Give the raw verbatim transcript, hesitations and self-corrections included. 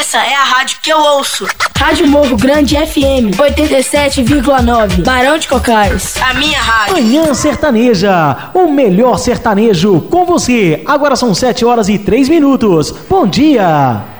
Essa é a rádio que eu ouço. Rádio Morro Grande F M oitenta e sete vírgula nove, Barão de Cocais. A minha rádio. Manhã Sertaneja, o melhor sertanejo com você. Agora são sete horas e três minutos. Bom dia.